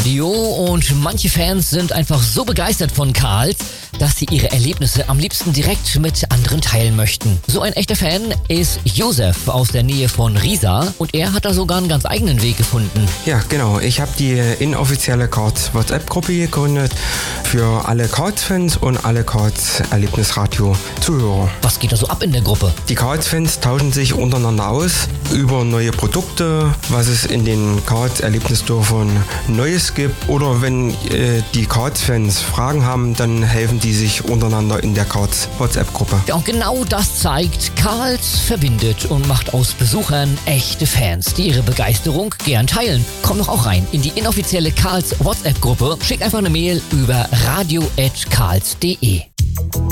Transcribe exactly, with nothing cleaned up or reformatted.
Radio und manche Fans sind einfach so begeistert von Karls, dass sie ihre Erlebnisse am liebsten direkt mit anderen teilen möchten. So ein echter Fan ist Josef aus der Nähe von Riesa und er hat da sogar einen ganz eigenen Weg gefunden. Ja, genau. Ich habe die inoffizielle Karls WhatsApp-Gruppe gegründet für alle Karls-Fans und alle Karls-Erlebnisradio-Zuhörer. Was geht da so ab in der Gruppe? Die Karls-Fans tauschen sich untereinander aus über neue Produkte, was es in den Karls-Erlebnisdörfern Neues gibt. Oder wenn äh, die Karls-Fans Fragen haben, dann helfen die sich untereinander in der Karls WhatsApp-Gruppe. Ja, und genau das zeigt, Karls verbindet und macht aus Besuchern echte Fans, die ihre Begeisterung gern teilen. Komm doch auch rein in die inoffizielle Karls WhatsApp-Gruppe. Schick einfach eine Mail über radio at karls punkt de.